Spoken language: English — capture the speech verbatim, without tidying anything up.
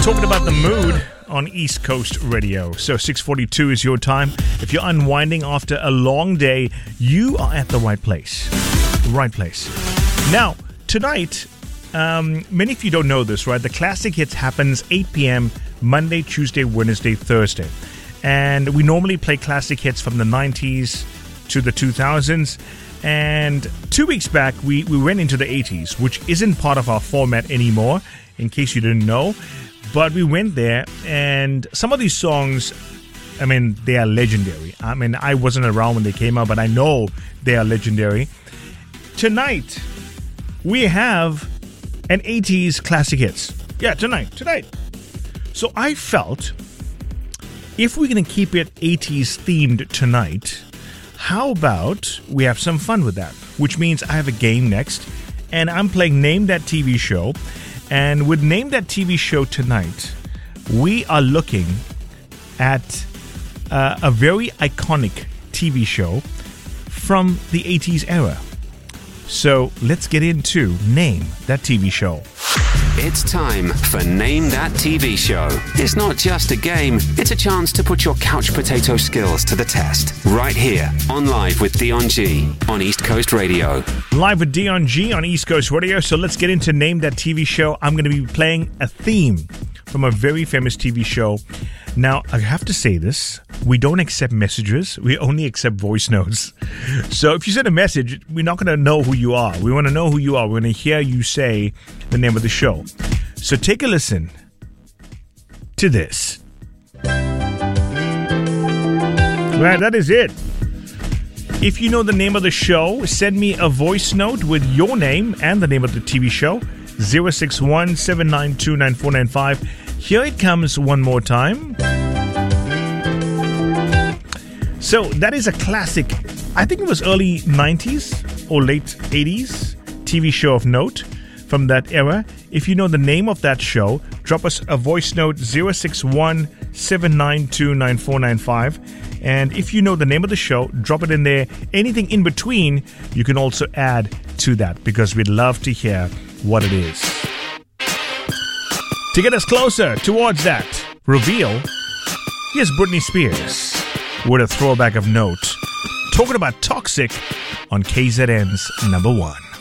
Talking about the mood on East Coast Radio. So six forty-two is your time. If you're unwinding after a long day, you are at the right place. Right place. Now, tonight, um, many of you don't know this, right? The Classic Hits happens eight p.m. Monday, Tuesday, Wednesday, Thursday. And we normally play classic hits from the nineties to the two thousands. And two weeks back, we, we went into the eighties, which isn't part of our format anymore, in case you didn't know. But we went there, and some of these songs, I mean, they are legendary. I mean, I wasn't around when they came out, but I know they are legendary. Tonight, we have an eighties classic hits. Yeah, tonight, tonight. So I felt, if we're going to keep it eighties themed tonight, how about we have some fun with that? Which means I have a game next, and I'm playing Name That T V Show. And with Name That T V Show tonight, we are looking at uh, a very iconic T V show from the eighties era. So let's get into Name That T V Show. It's time for Name That T V Show. It's not just a game, it's a chance to put your couch potato skills to the test. Right here, on Live with Dion G on East Coast Radio. Live with Dion G on East Coast Radio. So let's get into Name That T V Show. I'm going to be playing a theme from a very famous T V show. Now, I have to say this. We don't accept messages. We only accept voice notes. So if you send a message, we're not going to know who you are. We want to know who you are. We're going to hear you say the name of the show. So take a listen to this. Right, that is it. If you know the name of the show, send me a voice note with your name and the name of the T V show. zero six one, seven nine two, nine four nine five. Here it comes one more time. So that is a classic, I think it was early nineties or late eighties T V show of note from that era. If you know the name of that show, drop us a voice note zero six one, seven nine two, nine four nine five. And if you know the name of the show, drop it in there. Anything in between, you can also add to that because we'd love to hear what it is. To get us closer towards that reveal, here's Britney Spears with a throwback of note, talking about Toxic on K Z N's number one.